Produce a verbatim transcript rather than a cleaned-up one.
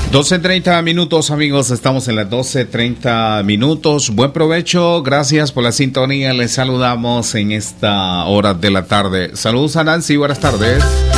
doce treinta minutos, amigos, estamos en las doce treinta minutos. Buen provecho, gracias por la sintonía. Les saludamos en esta hora de la tarde. Saludos a Nancy, buenas tardes.